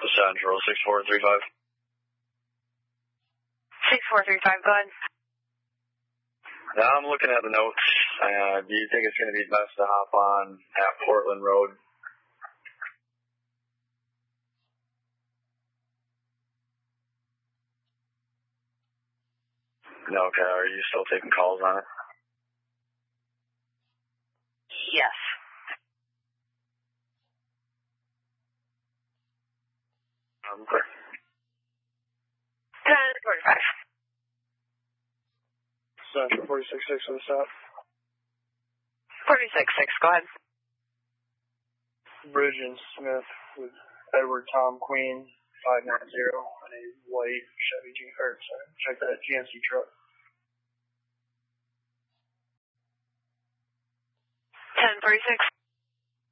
Central, 6435. 6435, go ahead. Now I'm looking at the notes. Do you think it's going to be best to hop on at Portland Road? No, okay. Are you still taking calls on it? Yes. Okay. 1045. Central 46-6 on the stop. 46-6, go ahead. Bridge and Smith with Edward Tom Queen, 590, on a white Chevy check that GMC truck. 1046.